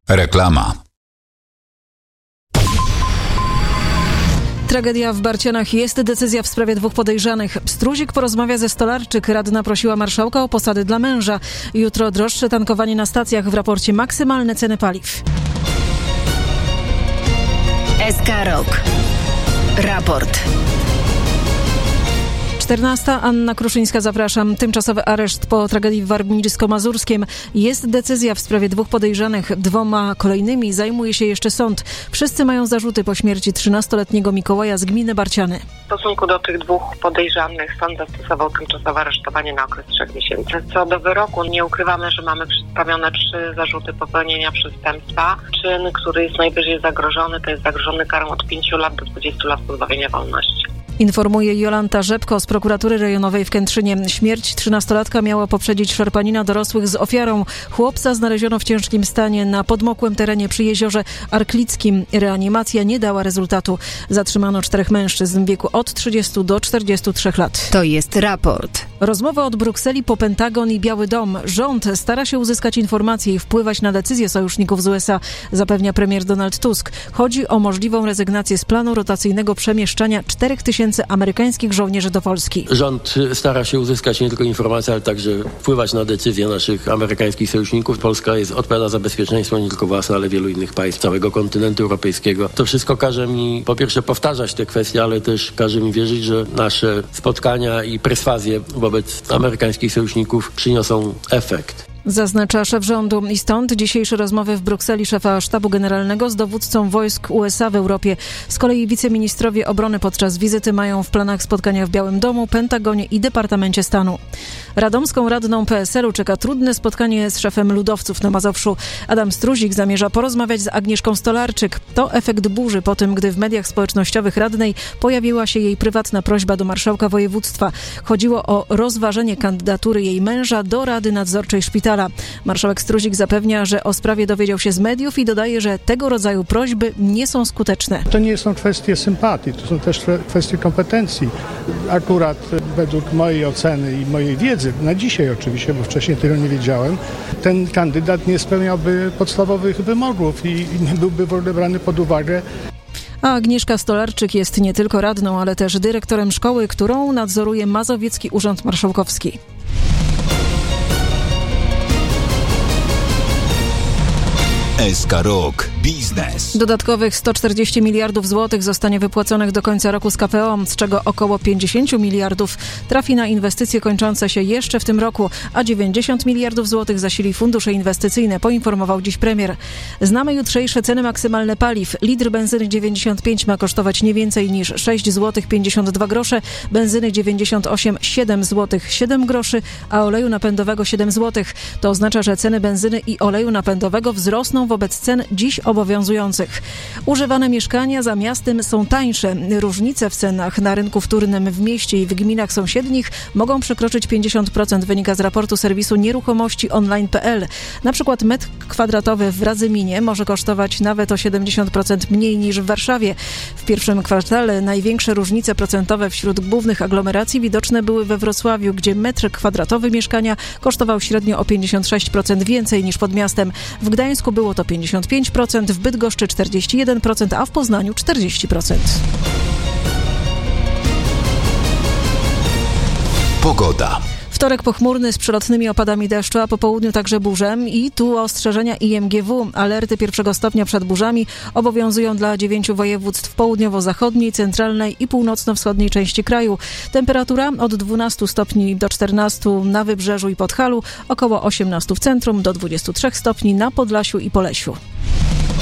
Reklama. Tragedia w Barcianach. Jest decyzja w sprawie 2 podejrzanych. Struzik porozmawia ze Stolarczyk. Radna prosiła marszałka o posady dla męża. Jutro droższe tankowanie na stacjach. W raporcie maksymalne ceny paliw. SK Rok. Raport. 14. Anna Kruszyńska, zapraszam. Tymczasowy areszt po tragedii w Warmińsko-Mazurskiem. Jest decyzja w sprawie 2 podejrzanych. 2 kolejnymi zajmuje się jeszcze sąd. Wszyscy mają zarzuty po śmierci 13-letniego Mikołaja z gminy Barciany. W stosunku do tych 2 podejrzanych sąd zastosował tymczasowe aresztowanie na okres 3 miesięcy. Co do wyroku, nie ukrywamy, że mamy przedstawione 3 zarzuty popełnienia przestępstwa. Czyn, który jest najwyżej zagrożony, to jest zagrożony karą od 5 lat do 20 lat pozbawienia wolności. Informuje Jolanta Rzepko z prokuratury rejonowej w Kętrzynie. Śmierć 13-latka miała poprzedzić szarpanina dorosłych z ofiarą. Chłopca znaleziono w ciężkim stanie na podmokłym terenie przy jeziorze Arklickim. Reanimacja nie dała rezultatu. Zatrzymano 4 mężczyzn w wieku od 30 do 43 lat. To jest raport. Rozmowa od Brukseli po Pentagon i Biały Dom. Rząd stara się uzyskać informacje i wpływać na decyzje sojuszników z USA, zapewnia premier Donald Tusk. Chodzi o możliwą rezygnację z planu rotacyjnego przemieszczania 4000 amerykańskich żołnierzy do Polski. Rząd stara się uzyskać nie tylko informacje, ale także wpływać na decyzje naszych amerykańskich sojuszników. Polska odpowiada za bezpieczeństwo nie tylko własne, ale wielu innych państw całego kontynentu europejskiego. To wszystko każe mi po pierwsze powtarzać te kwestie, ale też każe mi wierzyć, że nasze spotkania i perswazje wobec amerykańskich sojuszników przyniosą efekt. Zaznacza szef rządu i stąd dzisiejsze rozmowy w Brukseli szefa sztabu generalnego z dowódcą wojsk USA w Europie. Z kolei wiceministrowie obrony podczas wizyty mają w planach spotkania w Białym Domu, Pentagonie i Departamencie Stanu. Radomską radną PSL-u czeka trudne spotkanie z szefem ludowców na Mazowszu. Adam Struzik zamierza porozmawiać z Agnieszką Stolarczyk. To efekt burzy po tym, gdy w mediach społecznościowych radnej pojawiła się jej prywatna prośba do marszałka województwa. Chodziło o rozważenie kandydatury jej męża do Rady Nadzorczej Szpitala. Marszałek Struzik zapewnia, że o sprawie dowiedział się z mediów i dodaje, że tego rodzaju prośby nie są skuteczne. To nie są kwestie sympatii, to są też kwestie kompetencji. Akurat według mojej oceny i mojej wiedzy, na dzisiaj oczywiście, bo wcześniej tego nie wiedziałem, ten kandydat nie spełniałby podstawowych wymogów i nie byłby w ogóle brany pod uwagę. A Agnieszka Stolarczyk jest nie tylko radną, ale też dyrektorem szkoły, którą nadzoruje Mazowiecki Urząd Marszałkowski. SK Rok. Biznes. Dodatkowych 140 miliardów złotych zostanie wypłaconych do końca roku z KPO, z czego około 50 miliardów trafi na inwestycje kończące się jeszcze w tym roku, a 90 miliardów złotych zasili fundusze inwestycyjne, poinformował dziś premier. Znamy jutrzejsze ceny maksymalne paliw. Litr benzyny 95 ma kosztować nie więcej niż 6 zł 52 grosze, benzyny 98 7 zł 7 groszy, a oleju napędowego 7 zł. To oznacza, że ceny benzyny i oleju napędowego wzrosną wobec cen dziś obowiązujących. Używane mieszkania za miastem są tańsze. Różnice w cenach na rynku wtórnym w mieście i w gminach sąsiednich mogą przekroczyć 50%, wynika z raportu serwisu nieruchomości online.pl. Na przykład metr kwadratowy w Radzyminie może kosztować nawet o 70% mniej niż w Warszawie. W pierwszym kwartale największe różnice procentowe wśród głównych aglomeracji widoczne były we Wrocławiu, gdzie metr kwadratowy mieszkania kosztował średnio o 56% więcej niż pod miastem. W Gdańsku było to 55%, w Bydgoszczy 41%, a w Poznaniu 40%. Pogoda. Wtorek pochmurny z przelotnymi opadami deszczu, a po południu także burze i tu ostrzeżenia IMGW. Alerty 1 stopnia przed burzami obowiązują dla 9 województw południowo-zachodniej, centralnej i północno-wschodniej części kraju. Temperatura od 12 stopni do 14 na Wybrzeżu i Podhalu, około 18 w centrum, do 23 stopni na Podlasiu i Polesiu.